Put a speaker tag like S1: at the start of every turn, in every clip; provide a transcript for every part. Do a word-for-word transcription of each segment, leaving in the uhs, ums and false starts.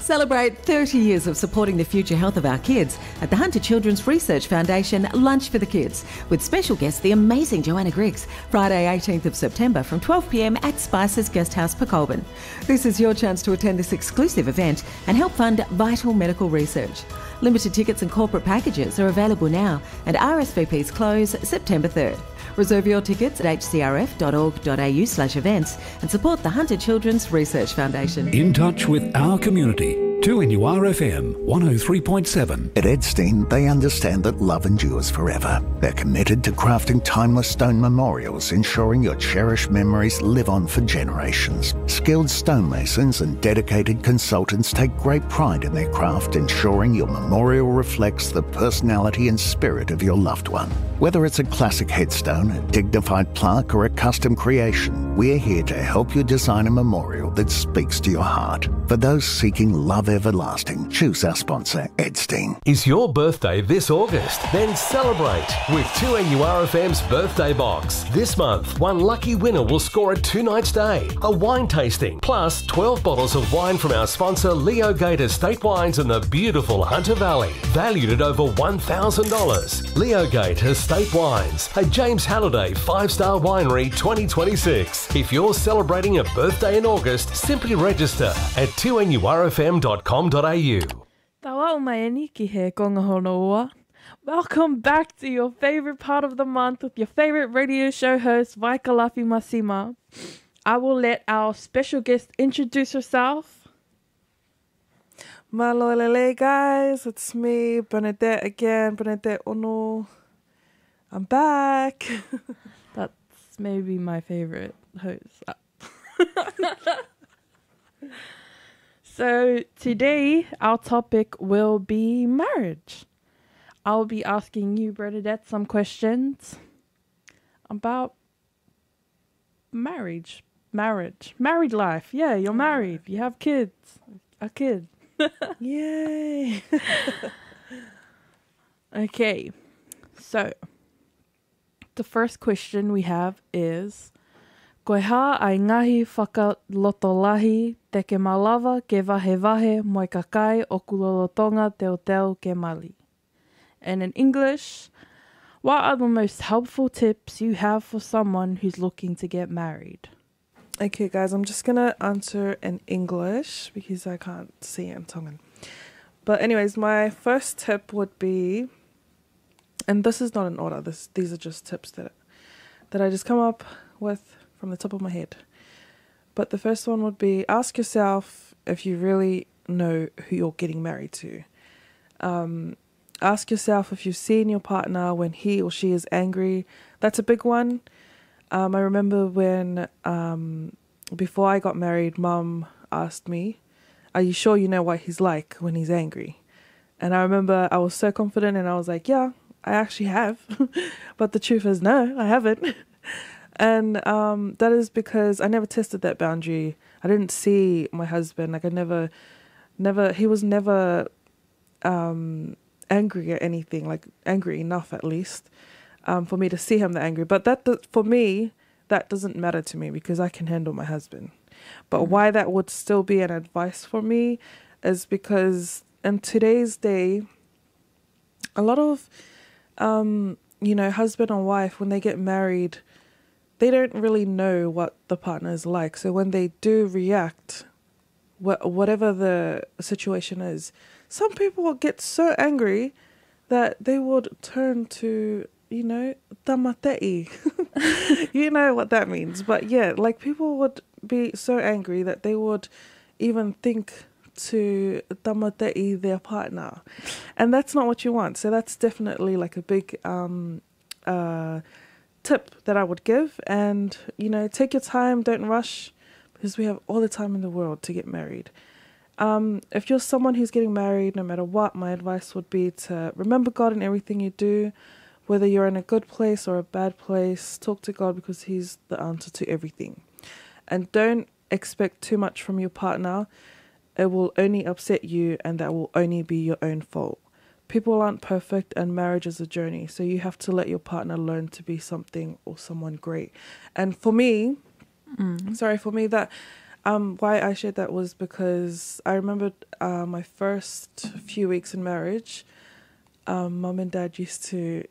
S1: Celebrate thirty years of supporting the future health of our kids at the Hunter Children's Research Foundation Lunch for the Kids, with special guest the amazing Joanna Griggs, Friday eighteenth of September from twelve p m at Spice's Guesthouse, Pecolbin. This is your chance to attend this exclusive event and help fund vital medical research. Limited tickets and corporate packages are available now, and R S V Ps close September third. Reserve your tickets at h c r f dot org dot a u slash events and support the Hunter Children's Research Foundation.
S2: In touch with our community. two N U R F M one oh three point seven.
S3: At Edstein, they understand that love endures forever. They're committed to crafting timeless stone memorials, ensuring your cherished memories live on for generations. Skilled stonemasons and dedicated consultants take great pride in their craft, ensuring your memorial reflects the personality and spirit of your loved one. Whether it's a classic headstone, a dignified plaque, or a custom creation, we're here to help you design a memorial that speaks to your heart. For those seeking love everlasting, choose our sponsor, Edstein.
S4: Is your birthday this August? Then celebrate with two N U R F M's Birthday Box. This month, one lucky winner will score a two-night stay, a wine tasting, plus twelve bottles of wine from our sponsor Leo Gate Estate Wines in the beautiful Hunter Valley, valued at over one thousand dollars. Leo Gate Estate Wines, a James Halliday five-star winery twenty twenty-six. If you're celebrating a birthday in August, simply register at two N U R F M dot com dot a u.
S5: Tawa o mai ni ki he konga hono ua. Welcome back to your favorite part of the month with your favorite radio show host, Vaikalafi Masima. I will let our special guest introduce herself.
S6: Malolele guys, it's me, Bernadette again, Bernadette Ono. I'm back.
S5: That's maybe my favorite host. So today our topic will be marriage. I'll be asking you, Bernadette, some questions about marriage, marriage, married life. Yeah, you're married. You have kids, a kid.
S6: Yay.
S5: Okay, so the first question we have is, koe hā ai ngahi whakalotolahi te ke malawa ke wahe wahe moi ka kai o kulolotonga teo teo ke mali. And in English, what are the most helpful tips you have for someone who's looking to get married?
S6: Okay, guys, I'm just going to answer in English because I can't see it in Tongan. But anyways, my first tip would be, and this is not in order, this these are just tips that that I just come up with from the top of my head. But the first one would be, ask yourself if you really know who you're getting married to. Um, ask yourself if you've seen your partner when he or she is angry. That's a big one. Um, I remember when, um, before I got married, Mum asked me, are you sure you know what he's like when he's angry? And I remember I was so confident and I was like, yeah, I actually have. But the truth is, no, I haven't. And um, that is because I never tested that boundary. I didn't see my husband. Like I never, never, he was never um, angry at anything, like angry enough at least um, for me to see him that angry. But that, for me, that doesn't matter to me because I can handle my husband. But mm-hmm. why that would still be an advice for me is because in today's day, a lot of, um, you know, husband and wife, when they get married, they don't really know what the partner is like. So when they do react, wh- whatever the situation is, some people will get so angry that they would turn to, you know, tamatei. You know what that means. But yeah, like people would be so angry that they would even think to tamatei their partner. And that's not what you want. So that's definitely like a big um, uh, tip that I would give. And, you know, take your time, don't rush, because we have all the time in the world to get married. Um, if you're someone who's getting married, no matter what, my advice would be to remember God in everything you do. Whether you're in a good place or a bad place, talk to God because he's the answer to everything. And don't expect too much from your partner. It will only upset you and that will only be your own fault. People aren't perfect and marriage is a journey. So you have to let your partner learn to be something or someone great. And for me, mm. sorry, for me that Um, why I shared that was because I remembered uh, my first few weeks in marriage. Um, mum and dad used to,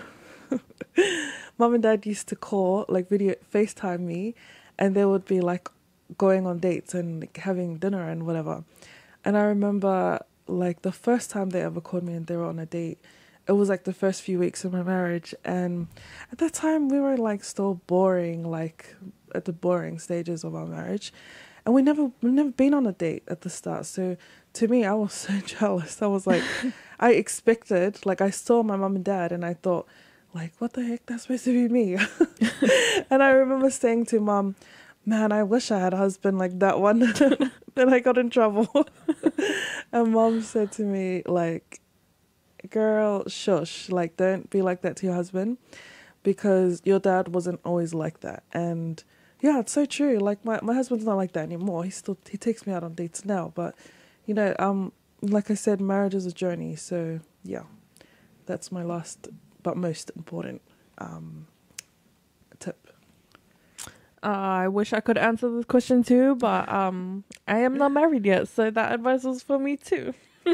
S6: mum and dad used to call, like video FaceTime me, and they would be like going on dates and like, having dinner and whatever. And I remember like the first time they ever called me and they were on a date, it was like the first few weeks of my marriage. And at that time we were like still boring, like at the boring stages of our marriage. And we never, we never been on a date at the start. So to me, I was so jealous. I was like, I expected, like I saw my mum and dad and I thought like, what the heck, that's supposed to be me. And I remember saying to mum, man, I wish I had a husband like that one. Then I got in trouble. And mum said to me, like, girl, shush, like, don't be like that to your husband because your dad wasn't always like that. And yeah, it's so true. Like, my, my husband's not like that anymore. He still, he takes me out on dates now. But, you know, um, like I said, marriage is a journey. So, yeah, that's my last but most important um, tip.
S5: Uh, I wish I could answer this question too, but um, I am not married yet, so that advice was for me too.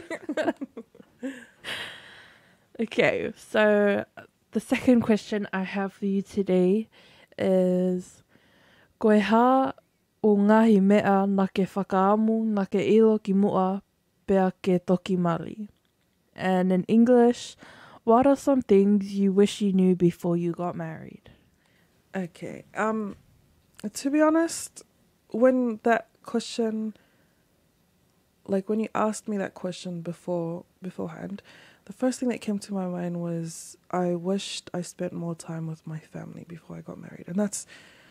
S5: Okay, so the second question I have for you today is Koe hā o ngahi mea na ke whakaamu na ke ilo ki mua pea ke toki mari. And in English, what are some things you wish you knew before you got married?
S6: Okay, um... to be honest, when that question, like when you asked me that question before beforehand, the first thing that came to my mind was I wished I spent more time with my family before I got married. And that's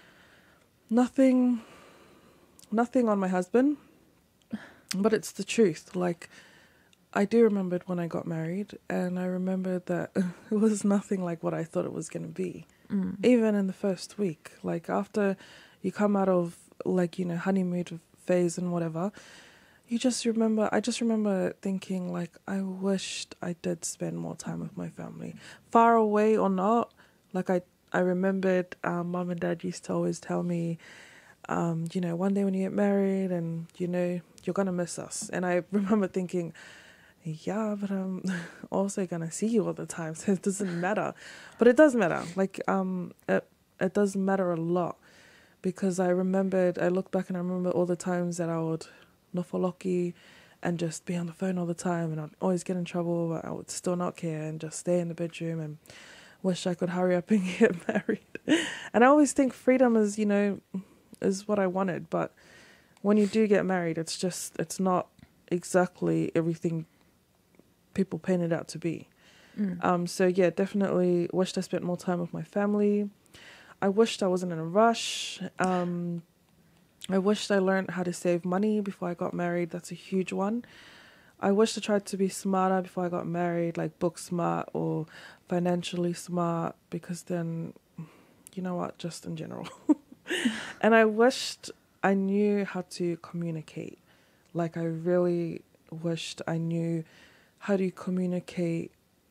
S6: nothing, nothing on my husband, but it's the truth. Like, I do remember when I got married, and I remembered that it was nothing like what I thought it was going to be. Mm. Even in the first week, like after you come out of like, you know, honeymoon phase and whatever, you just remember, I just remember thinking like, I wished I did spend more time with my family, far away or not. Like I, I remembered um, mum and dad used to always tell me, um, you know, one day when you get married and, you know, you're going to miss us. And I remember thinking, yeah, but I'm also going to see you all the time, so it doesn't matter. But it does matter. Like, um, it, it does matter a lot because I remembered, I look back and I remember all the times that I would nofoloki and just be on the phone all the time and I'd always get in trouble, but I would still not care and just stay in the bedroom and wish I could hurry up and get married. And I always think freedom is, you know, is what I wanted. But when you do get married, it's just, it's not exactly everything people paint it out to be. Mm. Um, so yeah, definitely wished I spent more time with my family. I wished I wasn't in a rush. Um, I wished I learned how to save money before I got married. That's a huge one. I wished I tried to be smarter before I got married, like book smart or financially smart, because then, you know what, just in general. And I wished I knew how to communicate. Like I really wished I knew how do you communicate,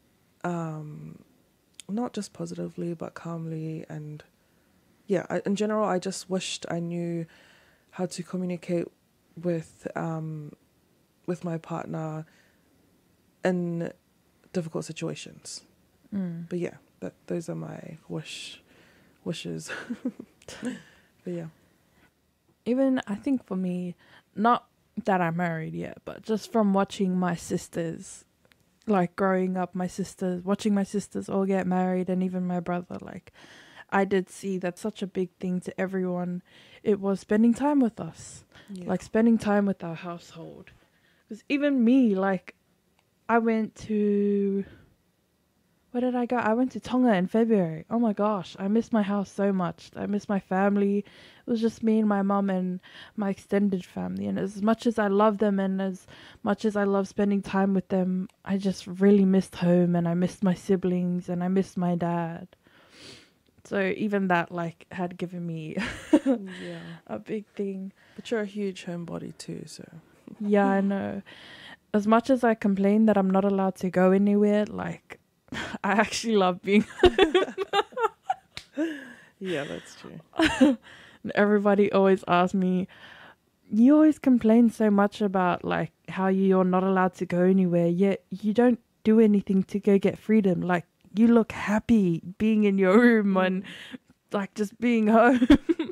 S6: um, not just positively, but calmly. And yeah, I, in general, I just wished I knew how to communicate with um, with my partner in difficult situations. Mm. But yeah, that those are my wish wishes. But yeah.
S5: Even, I think for me, not that I'm married yet, but just from watching my sisters, like growing up, my sisters, watching my sisters all get married and even my brother, like I did see that such a big thing to everyone. It was spending time with us, yeah. Like spending time with our household. Because even me, like I went to, where did I go? I went to Tonga in February. Oh my gosh, I miss my house so much. I miss my family. It was just me and my mum and my extended family. And as much as I love them and as much as I love spending time with them, I just really missed home and I missed my siblings and I missed my dad. So even that like had given me yeah. a big thing.
S6: But you're a huge homebody too, so.
S5: Yeah, I know. As much as I complain that I'm not allowed to go anywhere, like I actually love being
S6: Yeah, that's true.
S5: Everybody always asks me, you always complain so much about like how you're not allowed to go anywhere, yet you don't do anything to go get freedom. Like, you look happy being in your room mm. and like just being home.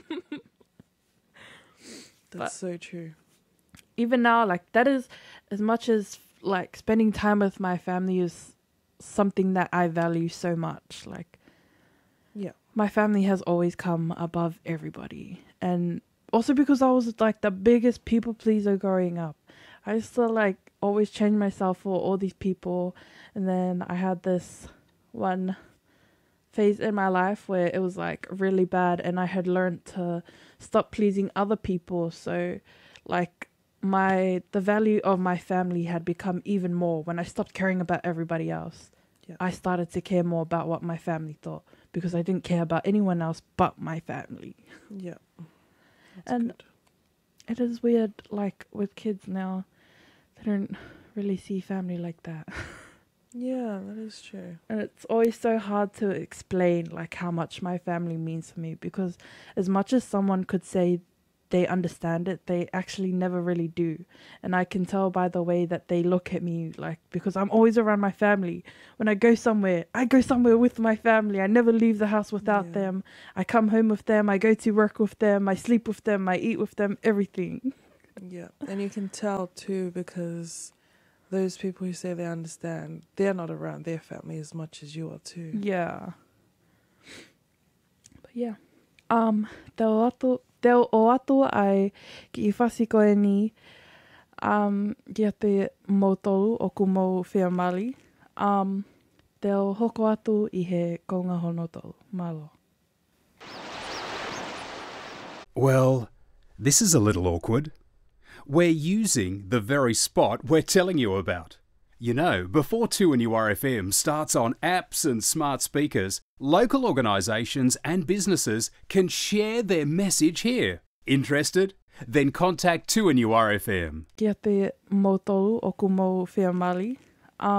S6: That's
S5: but
S6: so true.
S5: Even now, like, that is, as much as like spending time with my family is something that I value so much. Like,
S6: yeah,
S5: my family has always come above everybody. And also because I was like the biggest people pleaser growing up, I used to like always change myself for all these people. And then I had this one phase in my life where it was like really bad, and I had learned to stop pleasing other people. So like my the value of my family had become even more when I stopped caring about everybody else.
S6: Yeah.
S5: I started to care more about what my family thought, because I didn't care about anyone else but my family.
S6: Yeah. That's
S5: and
S6: good.
S5: It is weird, like with kids now, they don't really see family like that.
S6: Yeah, that is true.
S5: And it's always so hard to explain like how much my family means for me, because as much as someone could say they understand it, they actually never really do. And I can tell by the way that they look at me, like, because I'm always around my family. When I go somewhere, I go somewhere with my family. I never leave the house without
S6: Yeah.
S5: them. I come home with them. I go to work with them. I sleep with them. I eat with them, everything.
S6: Yeah, and you can tell too, because those people who say they understand, they're not around their family as much as you are too.
S5: Yeah. But yeah. Um, te o atu, te o atu ai ki I whasi koe ni, um, kia te mautolu o ku mau whea mali. Um, te o hoko atu I he kounga hono tolu. Malo.
S7: Well, this is a little awkward. We're using the very spot we're telling you about. You know, before two N U R F M starts on apps and smart speakers, local organisations and businesses can share their message here. Interested? Then contact two N U R F M.
S5: Kia te mautolu o ku mau whea mali.